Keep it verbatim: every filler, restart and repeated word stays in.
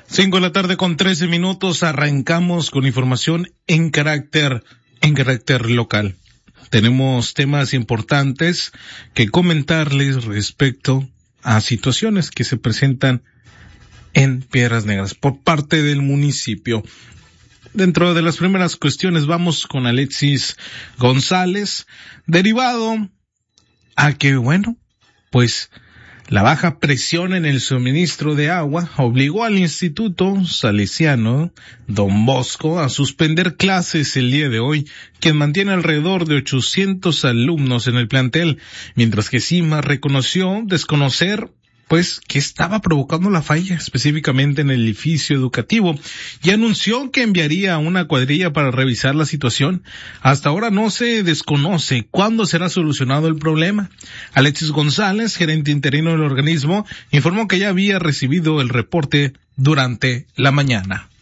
Cinco de la tarde con trece minutos, arrancamos con información en carácter, en carácter local. Tenemos temas importantes que comentarles respecto a situaciones que se presentan en Piedras Negras por parte del municipio. Dentro de las primeras cuestiones vamos con Alexis González, derivado a que, bueno, pues la baja presión en el suministro de agua obligó al Instituto Salesiano Don Bosco a suspender clases el día de hoy, quien mantiene alrededor de ochocientos alumnos en el plantel, mientras que CIMA reconoció desconocer pues que estaba provocando la falla específicamente en el edificio educativo y anunció que enviaría una cuadrilla para revisar la situación. Hasta ahora no se desconoce cuándo será solucionado el problema. Alexis González, gerente interino del organismo, informó que ya había recibido el reporte durante la mañana.